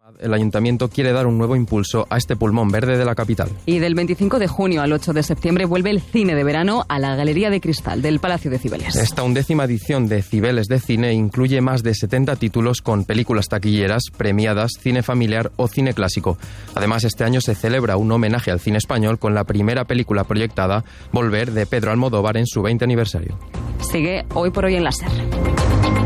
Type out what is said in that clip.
El Ayuntamiento quiere dar un nuevo impulso a este pulmón verde de la capital. Y del 25 de junio al 8 de septiembre vuelve el cine de verano a la Galería de Cristal del Palacio de Cibeles. Esta 11ª edición de Cibeles de Cine incluye más de 70 títulos con películas taquilleras, premiadas, cine familiar o cine clásico. Además, este año se celebra un homenaje al cine español con la primera película proyectada, Volver, de Pedro Almodóvar, en su 20 aniversario. Sigue Hoy por Hoy en la SER.